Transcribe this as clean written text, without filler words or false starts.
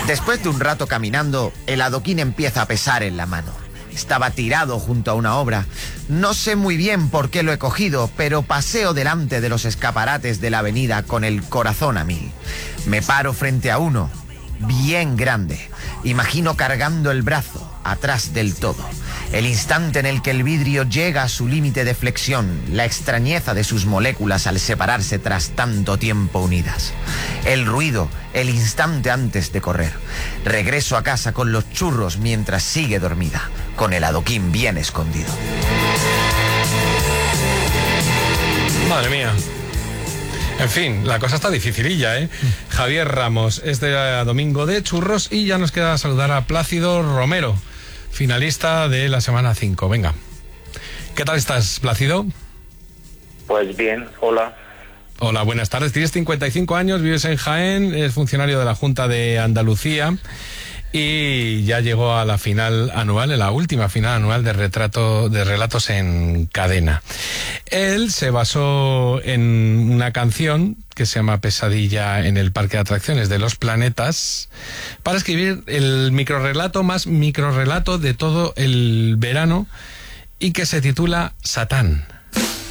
Después de un rato caminando, el adoquín empieza a pesar en la mano. Estaba tirado junto a una obra. No sé muy bien por qué lo he cogido, pero paseo delante de los escaparates de la avenida con el corazón a mil. Me paro frente a uno, bien grande. Imagino cargando el brazo, atrás del todo. El instante en el que el vidrio llega a su límite de flexión, la extrañeza de sus moléculas al separarse tras tanto tiempo unidas. El ruido, el instante antes de correr. Regreso a casa con los churros mientras sigue dormida, con el adoquín bien escondido. Madre mía. En fin, la cosa está dificililla, ¿eh? Javier Ramos, este domingo de churros, y ya nos queda saludar a Plácido Romero, finalista de la semana 5. Venga. ¿Qué tal estás, Plácido? Pues bien, hola. Hola, buenas tardes. Tienes 55 años, vives en Jaén, eres funcionario de la Junta de Andalucía y ya llegó a la final anual, en la última final anual de relatos en cadena. Él se basó en una canción que se llama Pesadilla en el Parque de Atracciones de los Planetas para escribir el microrrelato más microrrelato de todo el verano y que se titula Satán.